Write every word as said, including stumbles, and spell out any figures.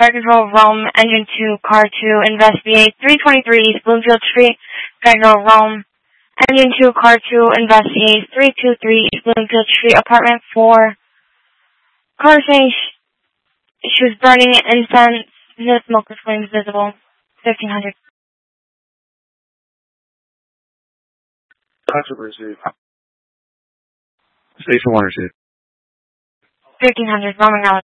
Fire Control, Rome, Engine two, Car two, investigate three twenty-three East Bloomfield Street. Fire Control, Rome, Engine two, Car two, investigate three twenty-three East Bloomfield Street, Apartment four. Car saying she, she was burning incense, no smoker's flames visible. fifteen hundred. Constable received. Station one received. fifteen hundred, Roman Gallagher.